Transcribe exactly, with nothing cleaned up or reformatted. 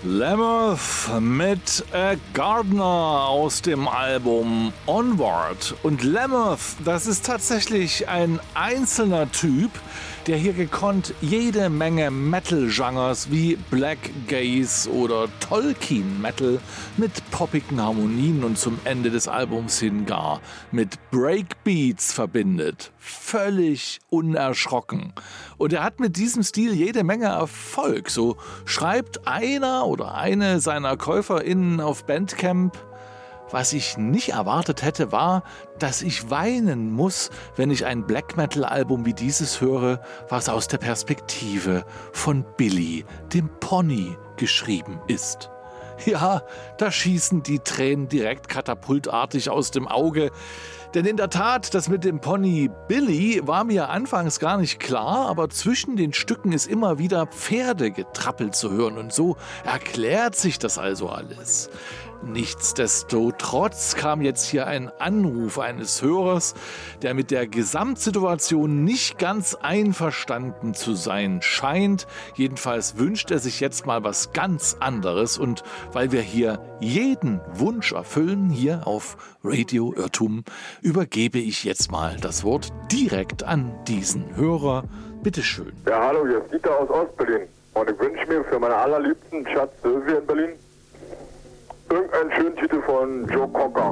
Lammoth mit A Gardener aus dem Album Onward. Und Lammoth, das ist tatsächlich ein einzelner Typ, der hier gekonnt jede Menge Metal-Genres wie Black Gaze oder Tolkien Metal mit poppigen Harmonien und zum Ende des Albums hin gar mit Breakbeats verbindet. Völlig unerschrocken. Und er hat mit diesem Stil jede Menge Erfolg. So schreibt einer oder eine seiner KäuferInnen auf Bandcamp: Was ich nicht erwartet hätte, war, dass ich weinen muss, wenn ich ein Black-Metal-Album wie dieses höre, was aus der Perspektive von Billy, dem Pony, geschrieben ist. Ja, da schießen die Tränen direkt katapultartig aus dem Auge. Denn in der Tat, das mit dem Pony Billy war mir anfangs gar nicht klar, aber zwischen den Stücken ist immer wieder Pferdegetrappel zu hören und so erklärt sich das also alles. Nichtsdestotrotz kam jetzt hier ein Anruf eines Hörers, der mit der Gesamtsituation nicht ganz einverstanden zu sein scheint. Jedenfalls wünscht er sich jetzt mal was ganz anderes. Und weil wir hier jeden Wunsch erfüllen, hier auf Radio Irrtum, übergebe ich jetzt mal das Wort direkt an diesen Hörer. Bitteschön. Ja, hallo, hier ist Dieter aus Ostberlin. Und ich wünsche mir für meine allerliebsten Schatz Sylvia in Berlin irgendeinen schönen Titel von Joe Cocker.